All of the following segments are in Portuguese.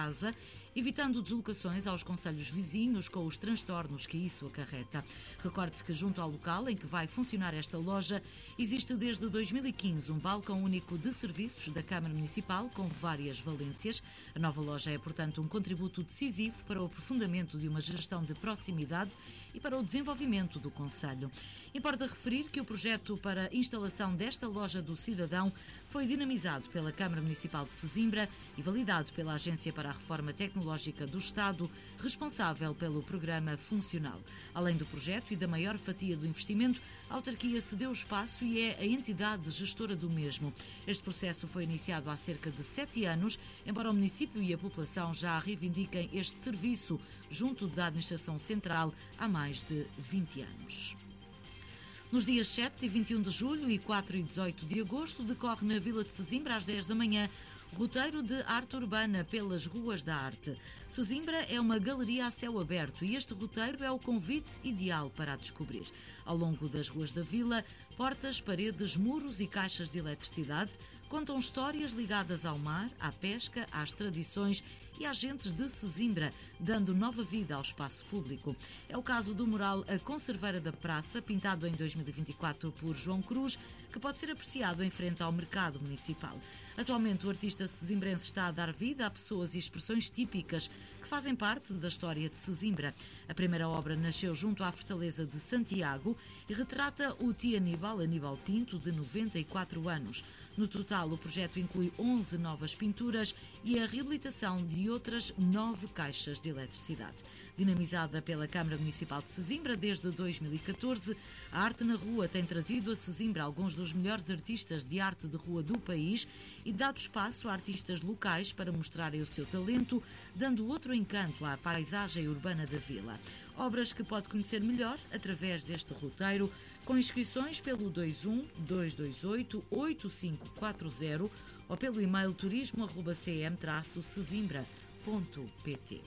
casa, evitando deslocações aos concelhos vizinhos com os transtornos que isso acarreta. Recorde-se que junto ao local em que vai funcionar esta loja existe desde 2015 um balcão único de serviços da Câmara Municipal com várias valências. A nova loja é, portanto, um contributo decisivo para o aprofundamento de uma gestão de proximidade e para o desenvolvimento do concelho. Importa referir que o projeto para a instalação desta loja do cidadão foi dinamizado pela Câmara Municipal de Sesimbra e validado pela Agência para a Reforma Tecnológica do Estado, responsável pelo programa funcional. Além do projeto e da maior fatia do investimento, a autarquia cedeu o espaço e é a entidade gestora do mesmo. Este processo foi iniciado há cerca de 7 anos, embora o município e a população já reivindiquem este serviço junto da Administração Central há mais de 20 anos. Nos dias 7 e 21 de julho e 4 e 18 de agosto decorre na Vila de Sesimbra às 10 da manhã roteiro de arte urbana pelas ruas da arte. Sesimbra é uma galeria a céu aberto e este roteiro é o convite ideal para a descobrir. Ao longo das ruas da vila, portas, paredes, muros e caixas de eletricidade contam histórias ligadas ao mar, à pesca, às tradições e às gentes de Sesimbra, dando nova vida ao espaço público. É o caso do mural A Conserveira da Praça, pintado em 2024 por João Cruz, que pode ser apreciado em frente ao mercado municipal. Atualmente, o artista sesimbrense está a dar vida a pessoas e expressões típicas que fazem parte da história de Sesimbra. A primeira obra nasceu junto à Fortaleza de Santiago e retrata o tio Aníbal Pinto, de 94 anos. No total, o projeto inclui 11 novas pinturas e a reabilitação de outras 9 caixas de eletricidade. Dinamizada pela Câmara Municipal de Sesimbra desde 2014, a Arte na Rua tem trazido a Sesimbra alguns dos melhores artistas de arte de rua do país e dado espaço a artistas locais para mostrarem o seu talento, dando outro encanto à paisagem urbana da vila. Obras que pode conhecer melhor através deste roteiro, com inscrições pelo 21 228 8540 ou pelo e-mail turismo@cm-sesimbra.pt.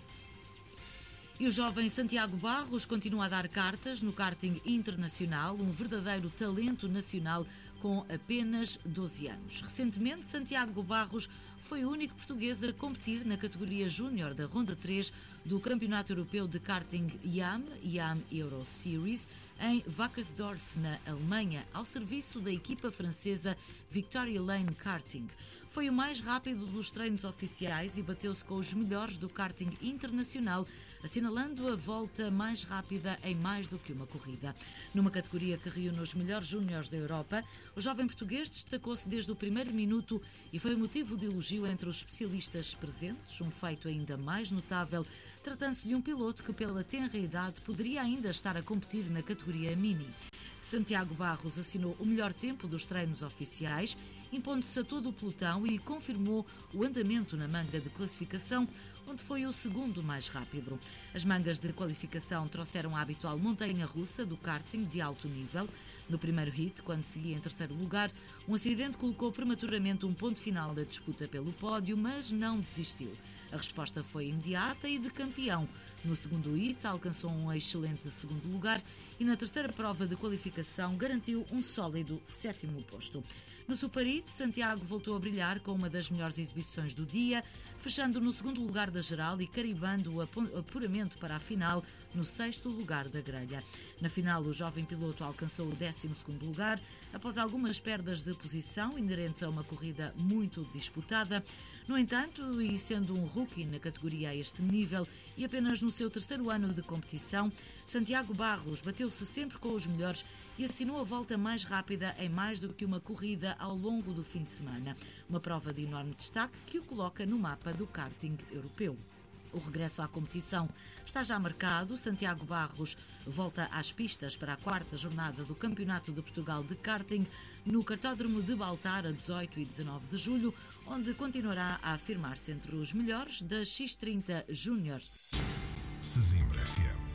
E o jovem Santiago Barros continua a dar cartas no karting internacional, um verdadeiro talento nacional com apenas 12 anos. Recentemente, Santiago Barros foi o único português a competir na categoria júnior da Ronda 3 do Campeonato Europeu de Karting YAM Euro Series, em Wackersdorf, na Alemanha, ao serviço da equipa francesa Victoria Lane Karting. Foi o mais rápido dos treinos oficiais e bateu-se com os melhores do karting internacional, assinalando a volta mais rápida em mais do que uma corrida. Numa categoria que reúne os melhores júniores da Europa, o jovem português destacou-se desde o primeiro minuto e foi motivo de elogio entre os especialistas presentes, um feito ainda mais notável, tratando-se de um piloto que, pela tenra idade, poderia ainda estar a competir na categoria Mini. Santiago Barros assinou o melhor tempo dos treinos oficiais, impondo-se a todo o pelotão e confirmou o andamento na manga de classificação, onde foi o segundo mais rápido. As mangas de qualificação trouxeram a habitual montanha-russa do karting de alto nível. No primeiro hit, quando seguia em terceiro lugar, um acidente colocou prematuramente um ponto final da disputa pelo pódio, mas não desistiu. A resposta foi imediata e de campeão. No segundo hit, alcançou um excelente segundo lugar e na terceira prova de qualificação garantiu um sólido 7º posto. No Super Hit, Santiago voltou a brilhar com uma das melhores exibições do dia, fechando no segundo lugar da geral e carimbando o apuramento para a final no 6º lugar da grelha. Na final, o jovem piloto alcançou o 12º lugar, após algumas perdas de posição inerentes a uma corrida muito disputada. No entanto, e sendo um rookie na categoria a este nível e apenas no seu terceiro ano de competição, Santiago Barros bateu-se sempre com os melhores e assinou a volta mais rápida em mais do que uma corrida ao longo do fim de semana. Uma prova de enorme destaque que o coloca no mapa do karting europeu. O regresso à competição está já marcado. Santiago Barros volta às pistas para a 4ª jornada do Campeonato de Portugal de Karting no Cartódromo de Baltar a 18 e 19 de julho, onde continuará a afirmar-se entre os melhores da X30 Júnior. Sesimbra FM.